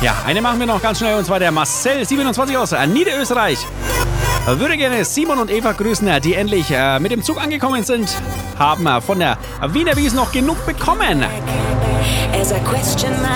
Ja, eine machen wir noch ganz schnell, und zwar der Marcel, 27 aus Niederösterreich. Würde gerne Simon und Eva grüßen, die endlich mit dem Zug angekommen sind. Haben von der Wiener Wiesn noch genug bekommen.